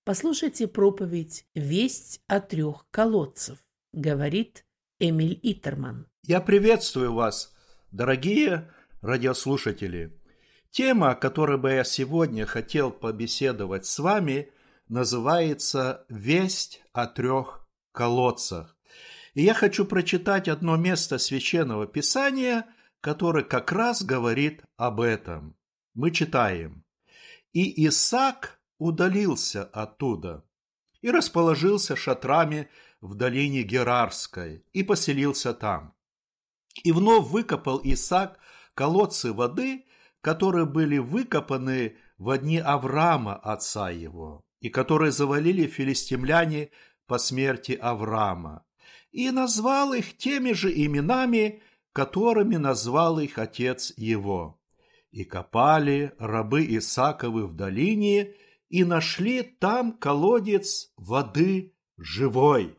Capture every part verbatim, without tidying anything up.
Послушайте проповедь «Весть о трех колодцах», говорит Эмиль Итерман. Я приветствую вас, дорогие радиослушатели. Тема, о которой бы я сегодня хотел побеседовать с вами, называется «Весть о трех колодцах». И я хочу прочитать одно место Священного Писания, которое как раз говорит об этом. Мы читаем: «И Исаак удалился оттуда и расположился шатрами в долине Герарской и поселился там. И вновь выкопал Исаак колодцы воды, которые были выкопаны в дни Авраама, отца его, и которые завалили филистимляне по смерти Авраама, и назвал их теми же именами, которыми назвал их отец его. И копали рабы Исааковы в долине, и нашли там колодец воды живой.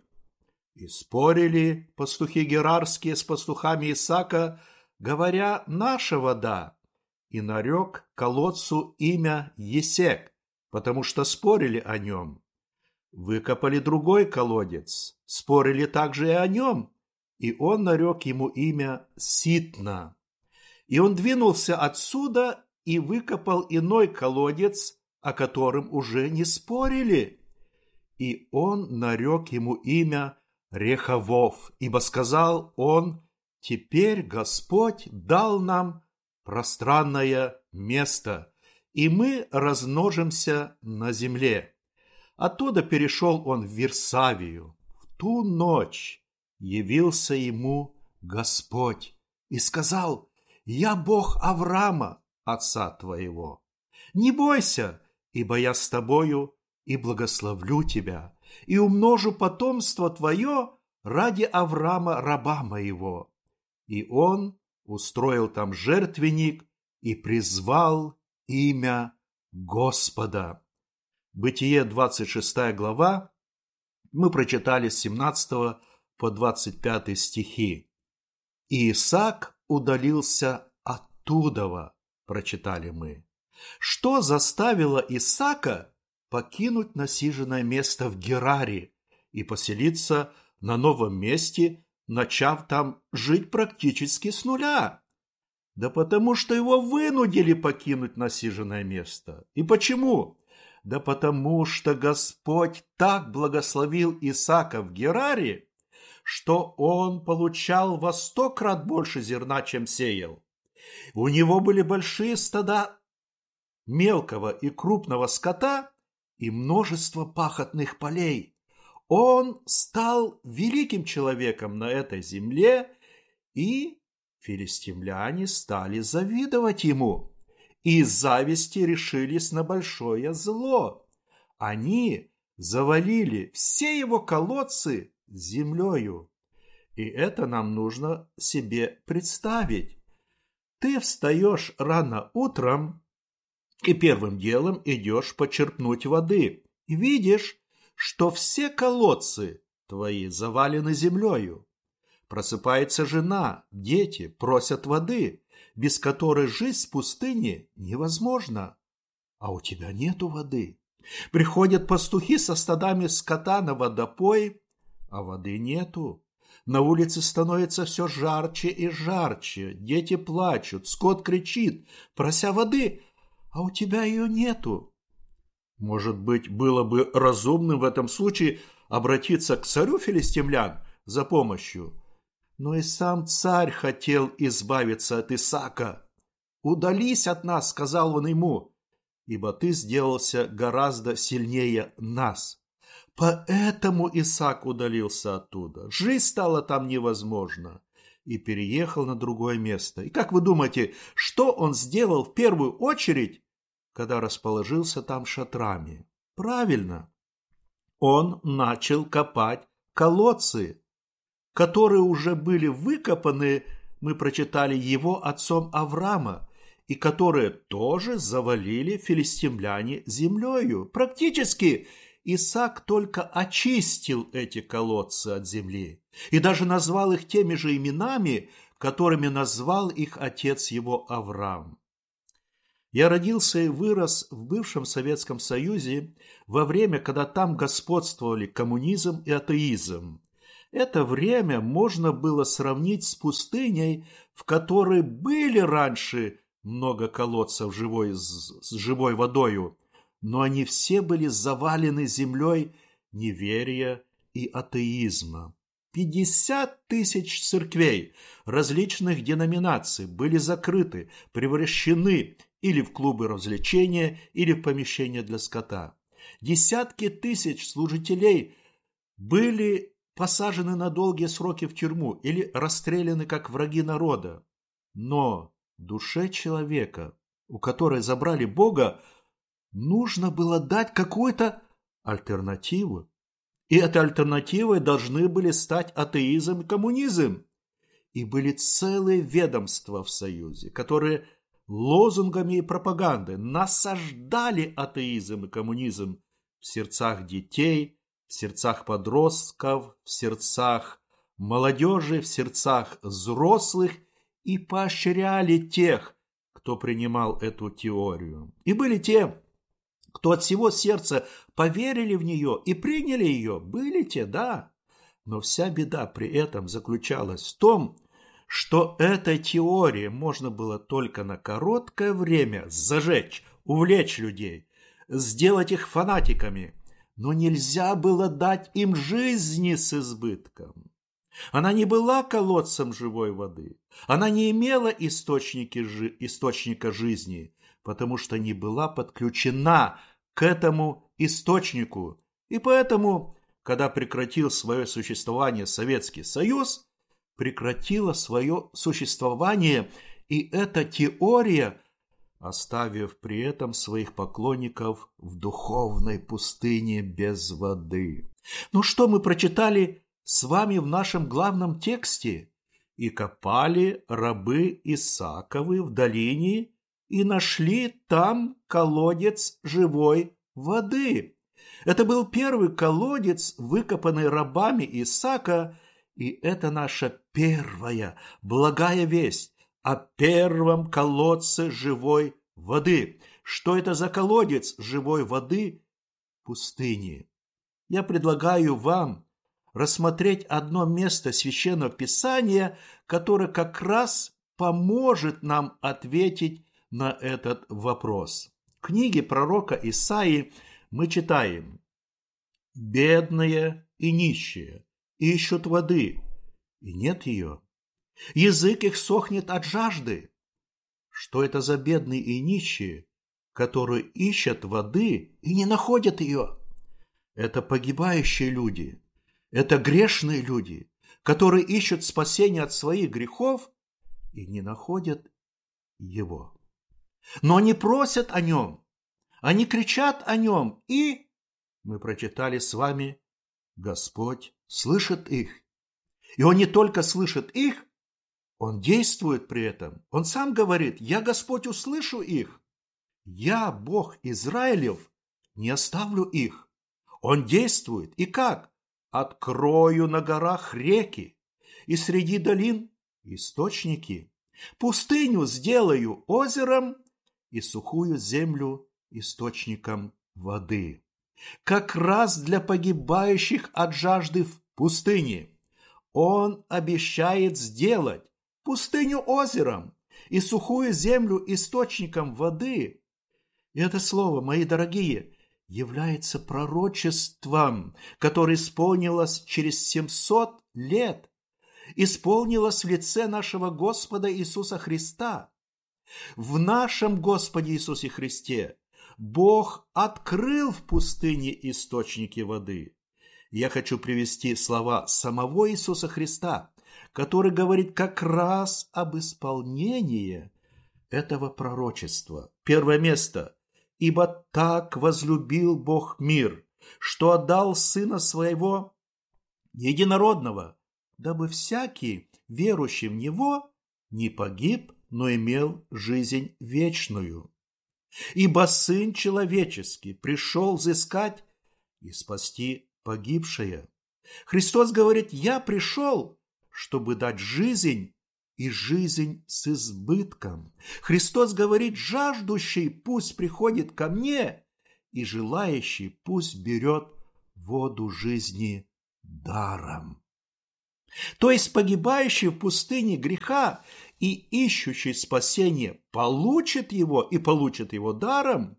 И спорили пастухи герарские с пастухами Исаака, говоря: наша вода. И нарек колодцу имя Есек, потому что спорили о нем. Выкопали другой колодец, спорили также и о нем, и он нарек ему имя Ситна. И он двинулся отсюда и выкопал иной колодец, о котором уже не спорили. И он нарек ему имя Рехавов, ибо сказал он: теперь Господь дал нам пространное место, и мы размножимся на земле. Оттуда перешел он в Вирсавию. В ту ночь явился ему Господь и сказал: я Бог Авраама, отца твоего. Не бойся, ибо я с тобою и благословлю тебя, и умножу потомство твое ради Авраама, раба моего. И он устроил там жертвенник и призвал имя Господа». Бытие, двадцать шестая глава, мы прочитали с семнадцатого по двадцать пятый стихи. «И Исаак удалился оттуда», прочитали мы. Что заставило Исаака покинуть насиженное место в Гераре и поселиться на новом месте, начав там жить практически с нуля? Да потому что его вынудили покинуть насиженное место. И почему? Да потому что Господь так благословил Исаака в Гераре, что он получал во сто крат больше зерна, чем сеял. У него были большие стада мелкого и крупного скота и множество пахотных полей. Он стал великим человеком на этой земле, и филистимляне стали завидовать ему, и из зависти решились на большое зло. Они завалили все его колодцы землею. И это нам нужно себе представить. Ты встаешь рано утром и первым делом идешь почерпнуть воды, и видишь, что все колодцы твои завалены землею. Просыпается жена, дети просят воды, без которой жизнь в пустыне невозможна, а у тебя нету воды. Приходят пастухи со стадами скота на водопой, а воды нету. На улице становится все жарче и жарче, дети плачут, скот кричит, прося воды, а у тебя ее нету. Может быть, было бы разумным в этом случае обратиться к царю филистимлян за помощью? Но и сам царь хотел избавиться от Исаака. «Удались от нас», — сказал он ему, — «ибо ты сделался гораздо сильнее нас». Поэтому Исаак удалился оттуда. Жизнь стала там невозможна, и переехал на другое место. И как вы думаете, что он сделал в первую очередь, когда расположился там шатрами? Правильно, он начал копать колодцы, которые уже были выкопаны, мы прочитали, его отцом Авраама, и которые тоже завалили филистимляне землею. Практически Исаак только очистил эти колодцы от земли и даже назвал их теми же именами, которыми назвал их отец его Авраам. Я родился и вырос в бывшем Советском Союзе во время, когда там господствовали коммунизм и атеизм. Это время можно было сравнить с пустыней, в которой были раньше много колодцев живой, с живой водою, но они все были завалены землей неверия и атеизма. пятьдесят тысяч церквей различных деноминаций были закрыты, превращены или в клубы развлечения, или в помещения для скота. Десятки тысяч служителей были посажены на долгие сроки в тюрьму или расстреляны как враги народа. Но душе человека, у которой забрали Бога, нужно было дать какую-то альтернативу. И этой альтернативой должны были стать атеизм и коммунизм. И были целые ведомства в Союзе, которые лозунгами и пропагандой насаждали атеизм и коммунизм в сердцах детей, в сердцах подростков, в сердцах молодежи, в сердцах взрослых и поощряли тех, кто принимал эту теорию. И были те, кто от всего сердца поверили в нее и приняли ее. Были те, да. Но вся беда при этом заключалась в том, что этой теории можно было только на короткое время зажечь, увлечь людей, сделать их фанатиками, но нельзя было дать им жизни с избытком. Она не была колодцем живой воды, она не имела источники, источника жизни, потому что не была подключена к этому источнику. И поэтому, когда прекратил свое существование Советский Союз, прекратила свое существование и эта теория, оставив при этом своих поклонников в духовной пустыне без воды. Ну что мы прочитали с вами в нашем главном тексте? «И копали рабы Исааковы в долине, и нашли там колодец живой воды». Это был первый колодец, выкопанный рабами Исаака, и это наша первая благая весть о первом колодце живой воды. Что это за колодец живой воды в пустыне? Я предлагаю вам рассмотреть одно место Священного Писания, которое как раз поможет нам ответить на этот вопрос. В книге пророка Исаии мы читаем: «Бедные и нищие ищут воды, и нет ее. Язык их сохнет от жажды». Что это за бедные и нищие, которые ищут воды и не находят ее? Это погибающие люди, это грешные люди, которые ищут спасения от своих грехов и не находят его. Но они просят о нем, они кричат о нем, и, мы прочитали с вами, Господь слышит их. И Он не только слышит их, Он действует при этом. Он сам говорит: «Я, Господь, услышу их. Я, Бог Израилев, не оставлю их». Он действует. И как? «Открою на горах реки, и среди долин источники. Пустыню сделаю озером, и сухую землю источником воды». Как раз для погибающих от жажды в пустыне Он обещает сделать пустыню озером и сухую землю источником воды. И это слово, мои дорогие, является пророчеством, которое исполнилось через семьсот лет, исполнилось в лице нашего Господа Иисуса Христа. В нашем Господе Иисусе Христе Бог открыл в пустыне источники воды. Я хочу привести слова самого Иисуса Христа, который говорит как раз об исполнении этого пророчества. Первое место. «Ибо так возлюбил Бог мир, что отдал Сына Своего Единородного, дабы всякий, верующий в Него, не погиб, но имел жизнь вечную. Ибо Сын Человеческий пришел взыскать и спасти погибшее». Христос говорит: «Я пришел, чтобы дать жизнь и жизнь с избытком. Христос говорит: жаждущий пусть приходит ко мне, и желающий пусть берет воду жизни даром. То есть погибающий в пустыне греха и ищущий спасение получит его и получит его даром,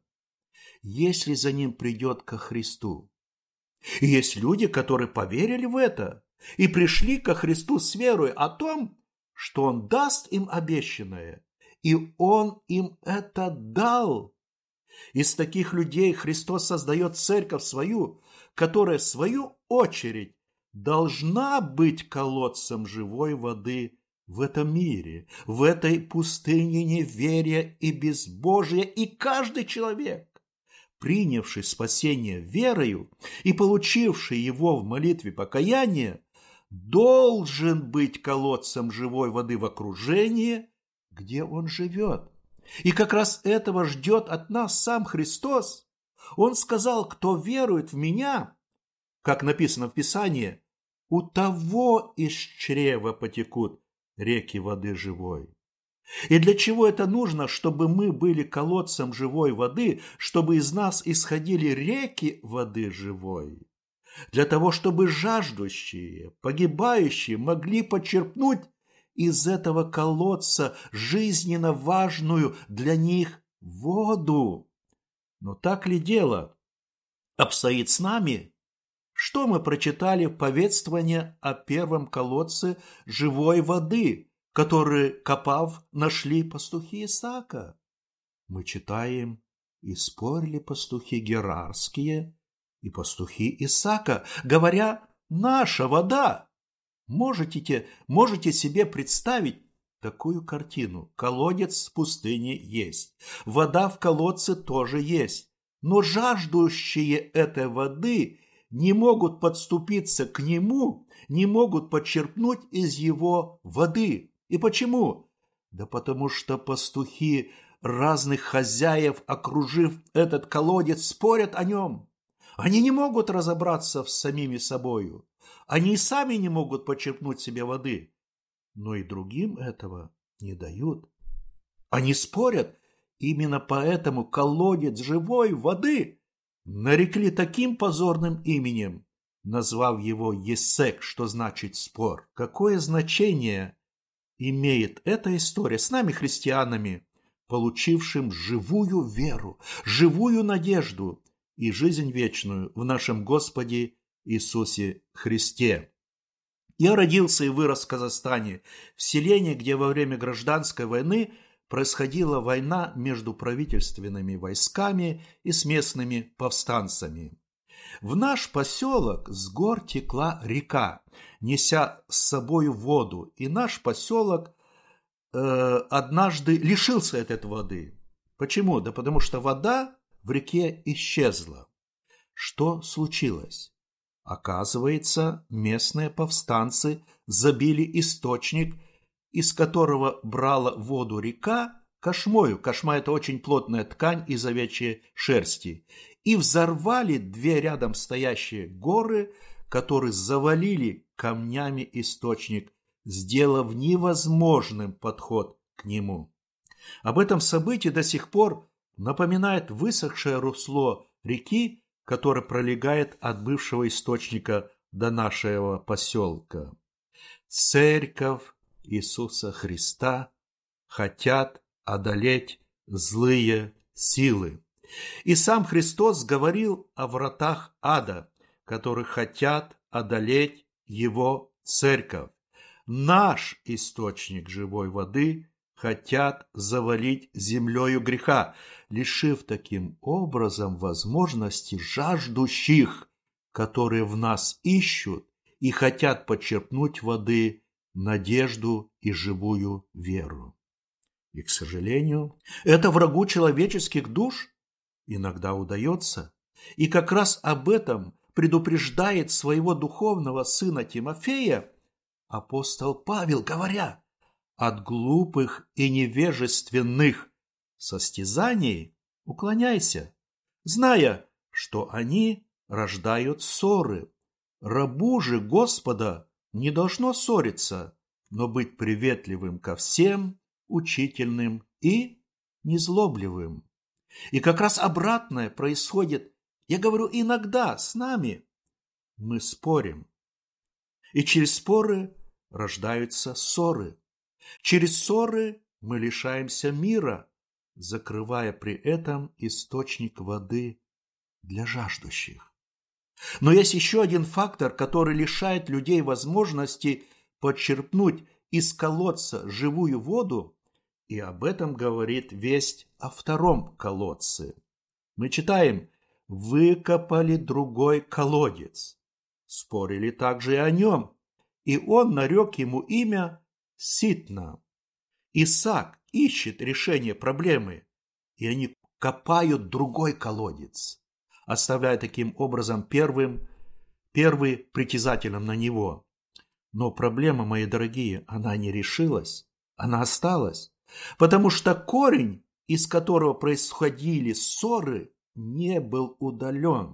если за ним придет ко Христу. И есть люди, которые поверили в это и пришли ко Христу с верой о том, что Он даст им обещанное, и Он им это дал. Из таких людей Христос создает церковь свою, которая в свою очередь должна быть колодцем живой воды в этом мире, в этой пустыне неверия и безбожия. И каждый человек, принявший спасение верою и получивший его в молитве покаяния, должен быть колодцем живой воды в окружении, где он живет. И как раз этого ждет от нас сам Христос. Он сказал: кто верует в меня, как написано в Писании, у того из чрева потекут реки воды живой. И для чего это нужно? Чтобы мы были колодцем живой воды, чтобы из нас исходили реки воды живой. Для того, чтобы жаждущие, погибающие могли почерпнуть из этого колодца жизненно важную для них воду. Но так ли дело обстоит с нами? Что мы прочитали в повествовании о первом колодце живой воды, который, копав, нашли пастухи Исаака? Мы читаем: и спорили пастухи герарские и пастухи Исаака, говоря: наша вода. Можете, можете себе представить такую картину? Колодец в пустыне есть, вода в колодце тоже есть, но жаждущие этой воды не могут подступиться к нему, не могут почерпнуть из его воды. И почему? Да потому что пастухи разных хозяев, окружив этот колодец, спорят о нем. Они не могут разобраться с самими собою. Они и сами не могут почерпнуть себе воды, но и другим этого не дают. Они спорят, именно поэтому колодец живой воды нарекли таким позорным именем, назвав его Есек, что значит спор. Какое значение имеет эта история с нами, христианами, получившим живую веру, живую надежду и жизнь вечную в нашем Господе Иисусе Христе? Я родился и вырос в Казахстане, в селении, где во время гражданской войны происходила война между правительственными войсками и с местными повстанцами. В наш поселок с гор текла река, неся с собою воду, и наш поселок э, однажды лишился этой воды. Почему? Да потому что вода в реке исчезла. Что случилось? Оказывается, местные повстанцы забили источник, из которого брала воду река, кошмою. Кошма – это очень плотная ткань из овечьей шерсти. И взорвали две рядом стоящие горы, которые завалили камнями источник, сделав невозможным подход к нему. Об этом событии до сих пор напоминает высохшее русло реки, которое пролегает от бывшего источника до нашего поселка. Церковь Иисуса Христа хотят одолеть злые силы. И сам Христос говорил о вратах ада, которые хотят одолеть его церковь. Наш источник живой воды хотят завалить землею греха, лишив таким образом возможности жаждущих, которые в нас ищут и хотят почерпнуть воды, надежду и живую веру. И, к сожалению, это врагу человеческих душ иногда удается. И как раз об этом предупреждает своего духовного сына Тимофея апостол Павел, говоря: от глупых и невежественных состязаний уклоняйся, зная, что они рождают ссоры. Рабу же Господа не должно ссориться, но быть приветливым ко всем, учительным и незлобливым. И как раз обратное происходит, я говорю, иногда с нами. Мы спорим. И через споры рождаются ссоры. Через ссоры мы лишаемся мира, закрывая при этом источник воды для жаждущих. Но есть еще один фактор, который лишает людей возможности почерпнуть из колодца живую воду, и об этом говорит весть о втором колодце. Мы читаем: «Выкопали другой колодец». Спорили также и о нем, и он нарек ему имя Ситна. Исаак ищет решение проблемы, и они копают другой колодец, оставляя таким образом первым, первый притязателем на него. Но проблема, мои дорогие, она не решилась, она осталась, потому что корень, из которого происходили ссоры, не был удален.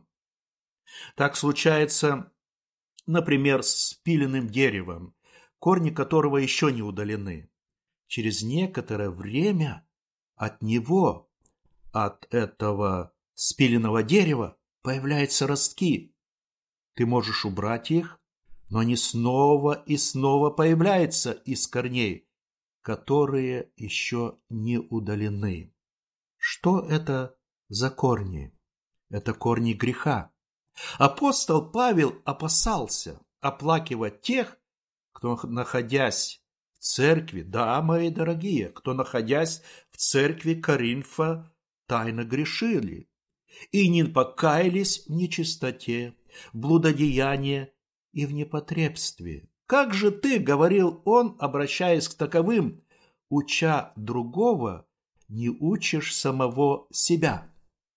Так случается, например, с спиленным деревом, корни которого еще не удалены. Через некоторое время от него, от этого спиленного дерева, появляются ростки. Ты можешь убрать их, но они снова и снова появляются из корней, которые еще не удалены. Что это за корни? Это корни греха. Апостол Павел опасался оплакивать тех, кто, находясь в церкви, да, мои дорогие, кто, находясь в церкви Коринфа, тайно грешили и не покаялись в нечистоте, в блудодеянии и в непотребстве. Как же ты, говорил он, обращаясь к таковым, уча другого, не учишь самого себя?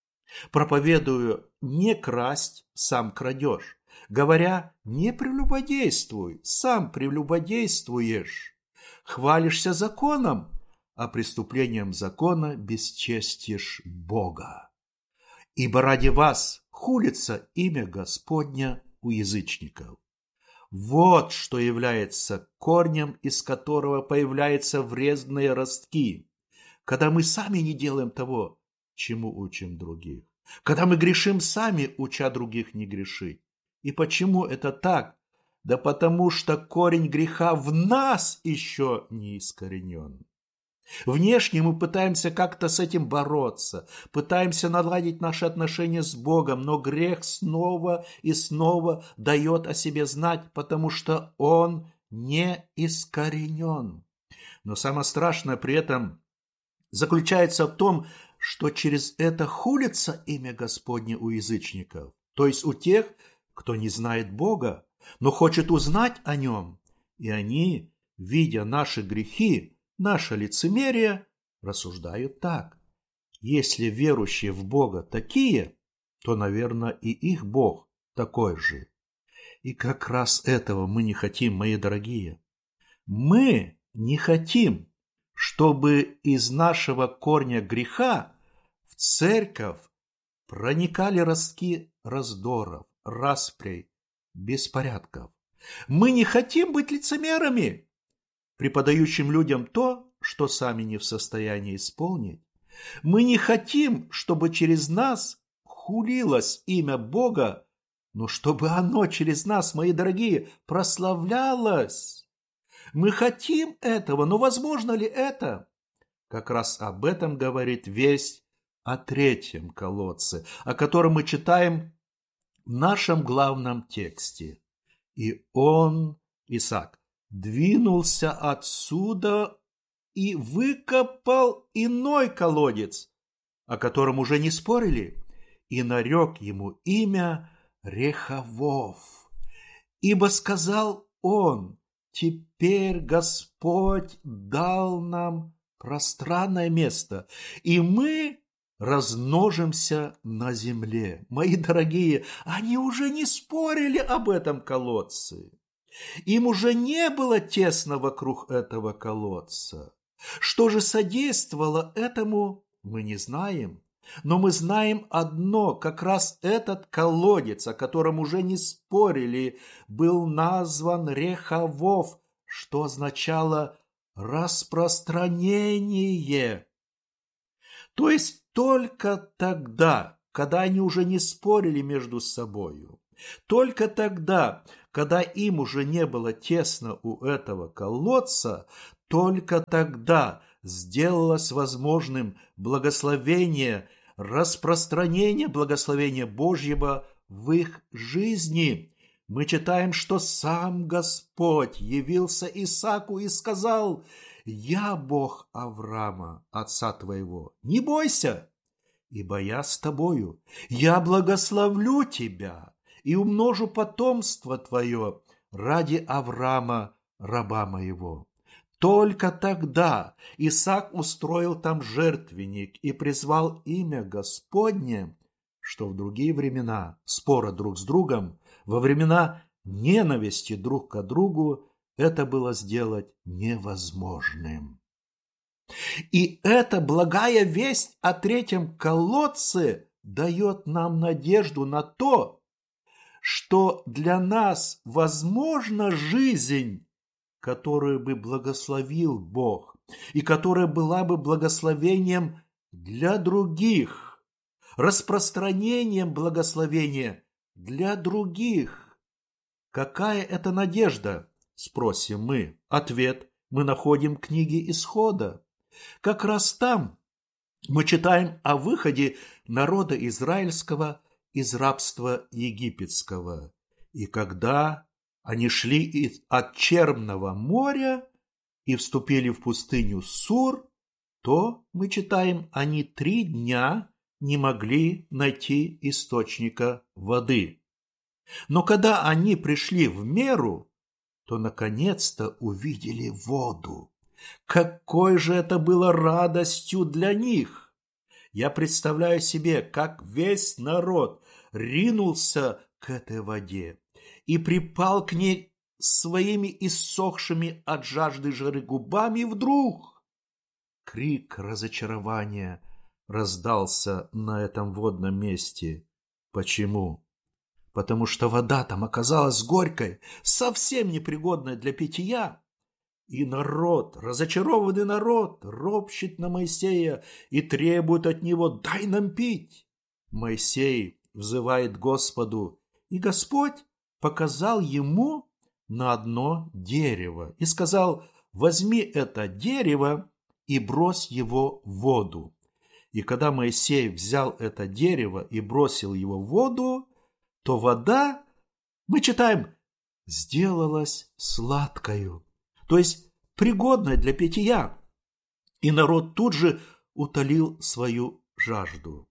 Проповедую не красть, сам крадешь. Говоря, не прелюбодействуй, сам прелюбодействуешь. Хвалишься законом, а преступлением закона бесчестишь Бога. Ибо ради вас хулится имя Господня у язычников. Вот что является корнем, из которого появляются вредные ростки, когда мы сами не делаем того, чему учим других, когда мы грешим сами, уча других не грешить. И почему это так? Да потому что корень греха в нас еще не искоренен. Внешне мы пытаемся как-то с этим бороться, пытаемся наладить наши отношения с Богом, но грех снова и снова дает о себе знать, потому что он не искоренен. Но самое страшное при этом заключается в том, что через это хулится имя Господне у язычников, то есть у тех, кто не знает Бога, но хочет узнать о Нем. И они, видя наши грехи, наше лицемерие, рассуждают так: если верующие в Бога такие, то, наверное, и их Бог такой же. И как раз этого мы не хотим, мои дорогие. Мы не хотим, чтобы из нашего корня греха в церковь проникали ростки раздоров, распрей, беспорядков. Мы не хотим быть лицемерами, преподающим людям то, что сами не в состоянии исполнить. Мы не хотим, чтобы через нас хулилось имя Бога, но чтобы оно через нас, мои дорогие, прославлялось. Мы хотим этого, но возможно ли это? Как раз об этом говорит весть о третьем колодце, о котором мы читаем в нашем главном тексте. И он, Исаак, двинулся отсюда и выкопал иной колодец, о котором уже не спорили, и нарек ему имя Рехавов. Ибо сказал он: теперь Господь дал нам пространное место, и мы размножимся на земле. Мои дорогие, они уже не спорили об этом колодце. Им уже не было тесно вокруг этого колодца. Что же содействовало этому, мы не знаем. Но мы знаем одно: как раз этот колодец, о котором уже не спорили, был назван Рехавов, что означало распространение. То есть только тогда, когда они уже не спорили между собою, только тогда, когда им уже не было тесно у этого колодца, только тогда сделалось возможным благословение, распространение благословения Божьего в их жизни. Мы читаем, что сам Господь явился Исааку и сказал: «Я Бог Авраама, отца твоего, не бойся, ибо я с тобою, я благословлю тебя и умножу потомство твое ради Авраама, раба моего». Только тогда Исаак устроил там жертвенник и призвал имя Господне, что в другие времена спора друг с другом, во времена ненависти друг к другу, это было сделать невозможным. И эта благая весть о третьем колодце дает нам надежду на то, что для нас возможна жизнь, которую бы благословил Бог, и которая была бы благословением для других, распространением благословения для других. Какая это надежда? Спросим мы. Ответ мы находим в книге Исхода. Как раз там мы читаем о выходе народа израильского из рабства египетского. И когда они шли от Черного моря и вступили в пустыню Сур, то, мы читаем, они три дня не могли найти источника воды. Но когда они пришли в Меру, то наконец-то увидели воду. Какой же это было радостью для них! Я представляю себе, как весь народ ринулся к этой воде и припал к ней своими иссохшими от жажды жары губами, и вдруг крик разочарования раздался на этом водном месте. Почему? Потому что вода там оказалась горькой, совсем непригодной для питья. И народ, разочарованный народ, ропщет на Моисея и требует от него: «Дай нам пить!» Моисей взывает Господу, и Господь показал ему на одно дерево и сказал: «Возьми это дерево и брось его в воду». И когда Моисей взял это дерево и бросил его в воду, то вода, мы читаем, сделалась сладкою, то есть пригодной для питья, и народ тут же утолил свою жажду.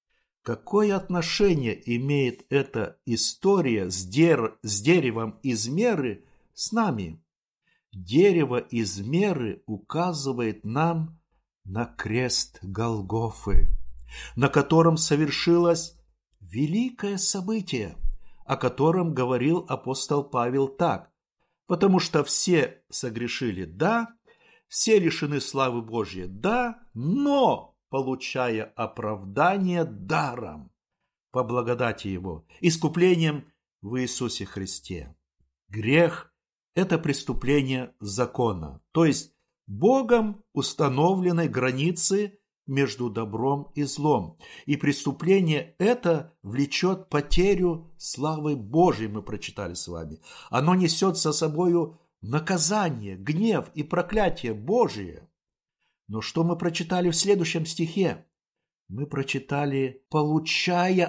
Какое отношение имеет эта история с, дер... с деревом из Меры с нами? Дерево из Меры указывает нам на крест Голгофы, на котором совершилось великое событие, о котором говорил апостол Павел так: «Потому что все согрешили, да, все лишены славы Божьей, да, но получая оправдание даром по благодати Его, искуплением в Иисусе Христе». Грех – это преступление закона, то есть Богом установленной границы между добром и злом. И преступление это влечет потерю славы Божьей, мы прочитали с вами. Оно несет со собою наказание, гнев и проклятие Божие. Но что мы прочитали в следующем стихе? Мы прочитали: «получая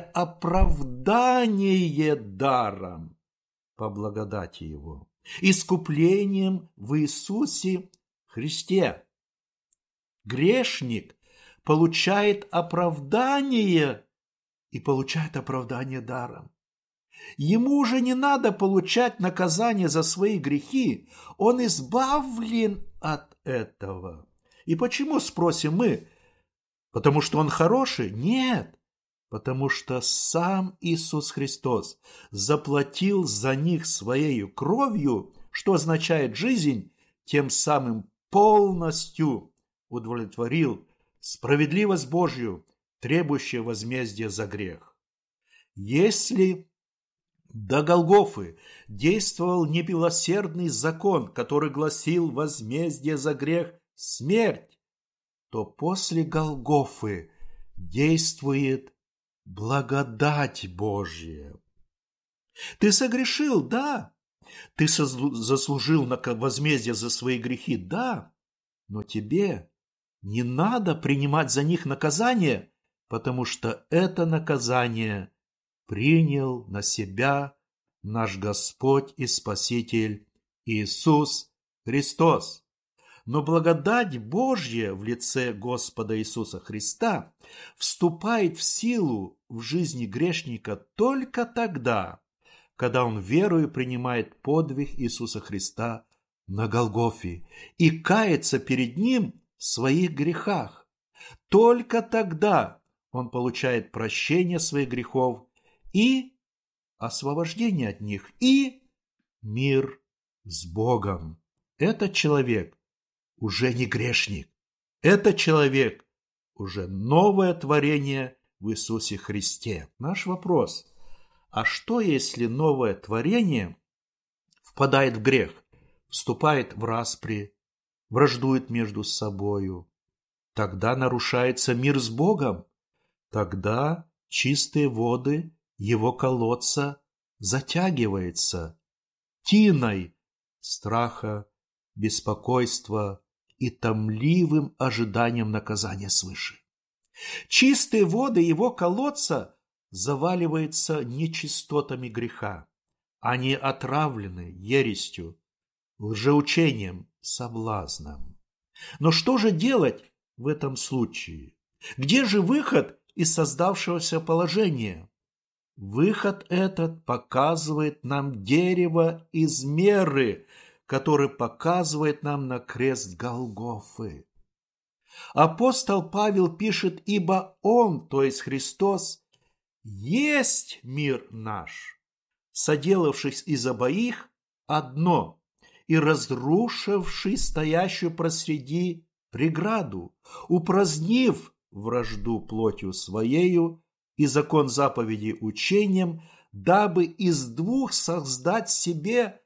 оправдание даром по благодати Его, искуплением в Иисусе Христе». Грешник получает оправдание и получает оправдание даром. Ему уже не надо получать наказание за свои грехи, он избавлен от этого. И почему, спросим мы? Потому что он хороший? Нет, потому что сам Иисус Христос заплатил за них своей кровью, что означает жизнь, тем самым полностью удовлетворил справедливость Божью, требующую возмездия за грех. Если до Голгофы действовал немилосердный закон, который гласил возмездие за грех – смерть, то после Голгофы действует благодать Божья. Ты согрешил, да. Ты заслужил возмездие за свои грехи, да. Но тебе не надо принимать за них наказание, потому что это наказание принял на себя наш Господь и Спаситель Иисус Христос. Но благодать Божья в лице Господа Иисуса Христа вступает в силу в жизни грешника только тогда, когда он верою принимает подвиг Иисуса Христа на Голгофе и кается перед Ним в своих грехах. Только тогда он получает прощение своих грехов и освобождение от них, и мир с Богом. Этот человек уже не грешник. Этот человек уже новое творение в Иисусе Христе. Наш вопрос: а что, если новое творение впадает в грех, вступает в распри, враждует между собою? Тогда нарушается мир с Богом. Тогда чистые воды его колодца затягиваются тиной страха, беспокойства и томливым ожиданием наказания свыше. Чистые воды его колодца заваливаются нечистотами греха. Они отравлены ересью, лжеучением, соблазном. Но что же делать в этом случае? Где же выход из создавшегося положения? Выход этот показывает нам дерево измеры, который показывает нам на крест Голгофы. Апостол Павел пишет: «Ибо Он, то есть Христос, есть мир наш, соделавшись из обоих одно и разрушивший стоящую посреди преграду, упразднив вражду плотью своею и закон заповедей учением, дабы из двух создать себе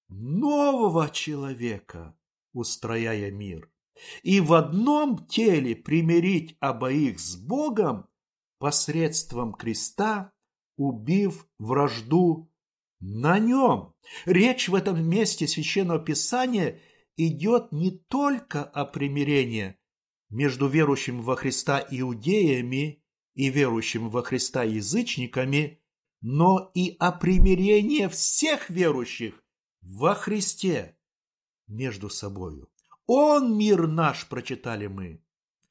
нового человека, устрояя мир, и в одном теле примирить обоих с Богом посредством креста, убив вражду на нем». Речь в этом месте Священного Писания идет не только о примирении между верующими во Христа иудеями и верующими во Христа язычниками, но и о примирении всех верующих во Христе между собою. Он мир наш, прочитали мы.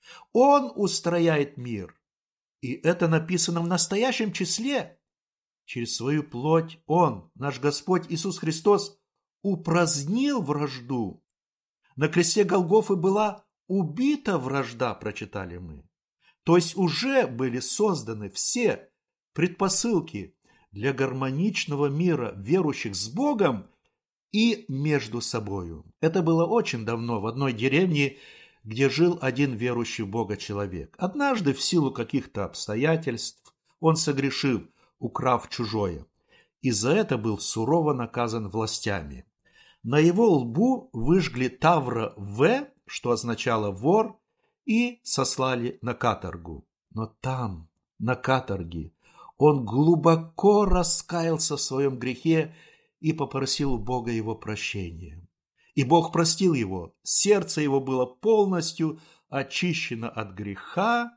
Он устрояет мир. И это написано в настоящем числе. Через свою плоть Он, наш Господь Иисус Христос, упразднил вражду. На кресте Голгофы была убита вражда, прочитали мы. То есть уже были созданы все предпосылки для гармоничного мира верующих с Богом и между собою. Это было очень давно в одной деревне, где жил один верующий в Бога человек. Однажды в силу каких-то обстоятельств он согрешил, украв чужое, и за это был сурово наказан властями. На его лбу выжгли тавра «В», что означало «вор», и сослали на каторгу. Но там, на каторге, он глубоко раскаялся в своем грехе и попросил у Бога его прощения. И Бог простил его. Сердце его было полностью очищено от греха,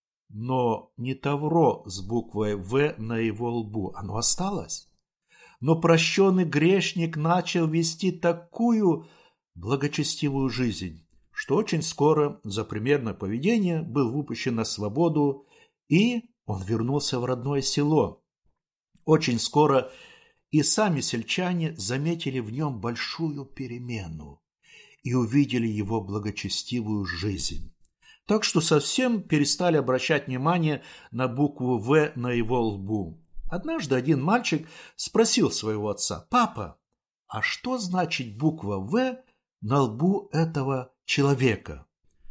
но не тавро с буквой «В» на его лбу. Оно осталось. Но прощенный грешник начал вести такую благочестивую жизнь, что очень скоро за примерное поведение был выпущен на свободу, и он вернулся в родное село. Очень скоро и сами сельчане заметили в нем большую перемену и увидели его благочестивую жизнь. Так что совсем перестали обращать внимание на букву «В» на его лбу. Однажды один мальчик спросил своего отца: «Папа, а что значит буква «В» на лбу этого человека?»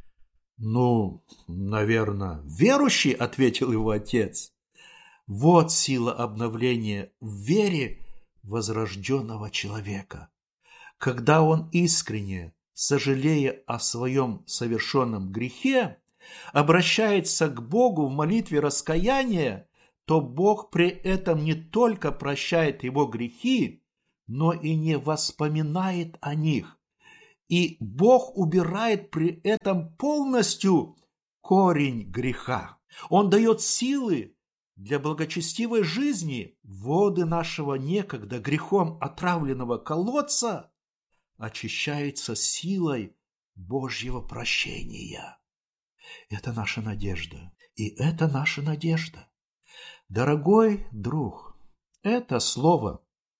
«Ну, наверное, верующий», — ответил его отец. Вот сила обновления в вере возрожденного человека. Когда он искренне, сожалея о своем совершенном грехе, обращается к Богу в молитве раскаяния, то Бог при этом не только прощает его грехи, но и не воспоминает о них. И Бог убирает при этом полностью корень греха. Он дает силы для благочестивой жизни. Воды нашего некогда грехом отравленного колодца очищаются силой Божьего прощения. Это наша надежда. И это наша надежда. Дорогой друг, это слово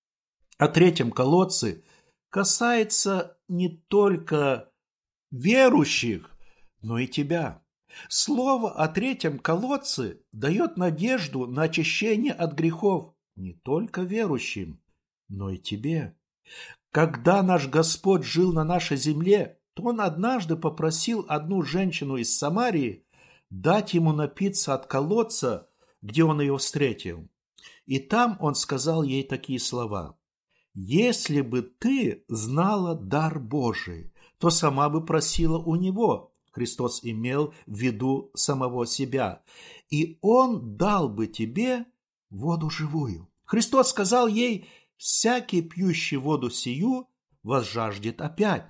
о третьем колодце касается не только верующих, но и тебя. Слово о третьем колодце дает надежду на очищение от грехов не только верующим, но и тебе. Когда наш Господь жил на нашей земле, то Он однажды попросил одну женщину из Самарии дать ему напиться от колодца, где он ее встретил. И там он сказал ей такие слова: «Если бы ты знала дар Божий, то сама бы просила у Него». Христос имел в виду самого себя. «И Он дал бы тебе воду живую». Христос сказал ей: «Всякий, пьющий воду сию, возжаждет опять.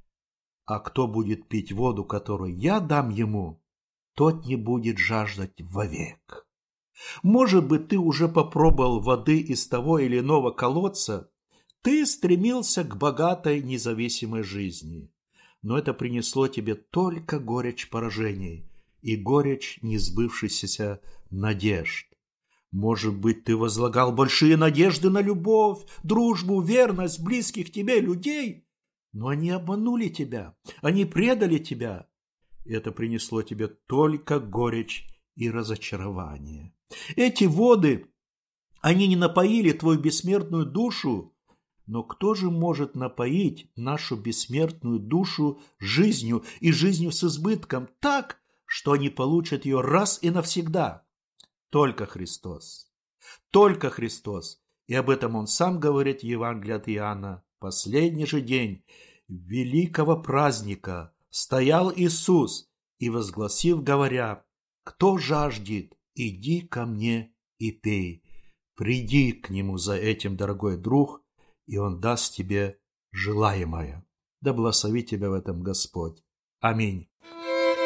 А кто будет пить воду, которую я дам ему, тот не будет жаждать вовек». Может быть, ты уже попробовал воды из того или иного колодца, ты стремился к богатой независимой жизни, но это принесло тебе только горечь поражений и горечь несбывшихся надежд. Может быть, ты возлагал большие надежды на любовь, дружбу, верность близких тебе людей, но они обманули тебя, они предали тебя. Это принесло тебе только горечь и разочарование. Эти воды, они не напоили твою бессмертную душу, но кто же может напоить нашу бессмертную душу жизнью и жизнью с избытком так, что они получат ее раз и навсегда? Только Христос. Только Христос. И об этом Он сам говорит в Евангелии от Иоанна. Последний же день великого праздника стоял Иисус и, возгласив, говоря: «Кто жаждет, иди ко мне и пей». Приди к Нему за этим, дорогой друг, и Он даст тебе желаемое. Да благословит тебя в этом Господь. Аминь.